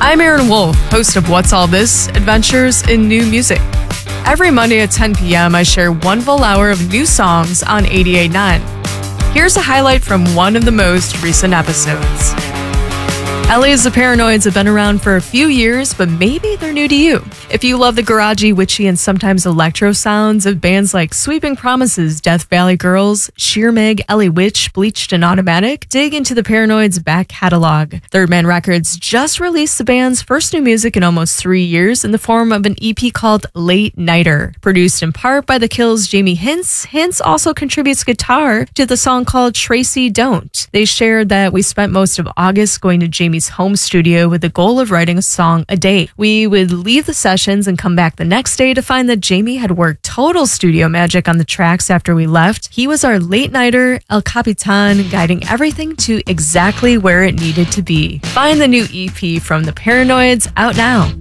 I'm Aaron Wolf, host of What's All This? Adventures in New Music. Every Monday at 10 p.m., I share one full hour of new songs on 88.9. Here's a highlight from one of the most recent episodes. Ellie's The Paranoids have been around for a few years, but maybe they're new to you. If you love the garagey, witchy, and sometimes electro sounds of bands like Sweeping Promises, Death Valley Girls, Sheer Meg, Ellie Witch, Bleached, and Automatic, dig into the Paranoids' back catalog. Third Man Records just released the band's first new music in almost 3 years in the form of an EP called Late Nighter. Produced in part by The Kills' Jamie Hintz, Hintz also contributes guitar to the song called Tracy Don't. They shared that we spent most of August going to Jamie's home studio with the goal of writing a song a day. We would leave the sessions and come back the next day to find that Jamie had worked total studio magic on the tracks after we left. He was our late nighter, El Capitan, guiding everything to exactly where it needed to be. Find the new EP from the Paranoids out now.